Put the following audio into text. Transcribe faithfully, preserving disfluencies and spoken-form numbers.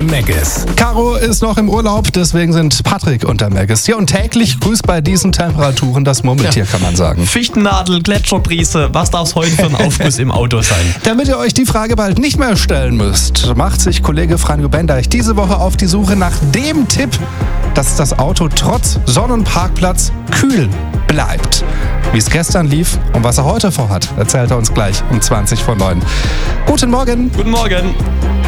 Megis. Caro ist noch im Urlaub, deswegen sind Patrick und der Megis hier. Und täglich grüßt bei diesen Temperaturen das Murmeltier, ja. kann man sagen. Fichtennadel, Gletscherbrise, was darf es heute für ein Aufguss im Auto sein? Damit ihr euch die Frage bald nicht mehr stellen müsst, macht sich Kollege Franjo Bendeich diese Woche auf die Suche nach dem Tipp, dass das Auto trotz Sonnenparkplatz kühl bleibt. Wie es gestern lief und was er heute vorhat, erzählt er uns gleich um zwanzig vor neun. Guten Morgen. Guten Morgen.